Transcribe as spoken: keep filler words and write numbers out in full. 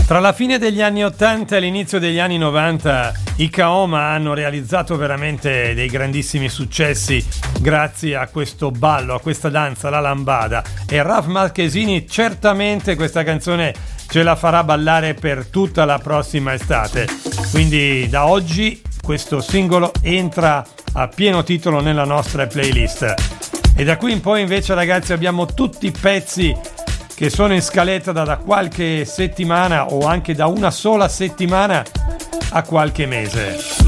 Tra la fine degli anni ottanta e l'inizio degli anni novanta i Kaoma hanno realizzato veramente dei grandissimi successi grazie a questo ballo, a questa danza, la lambada, e Raf Marchesini certamente questa canzone ce la farà ballare per tutta la prossima estate. Quindi da oggi questo singolo entra a pieno titolo nella nostra playlist. E da qui in poi invece, ragazzi, abbiamo tutti i pezzi che sono in scaletta da, da qualche settimana o anche da una sola settimana a qualche mese.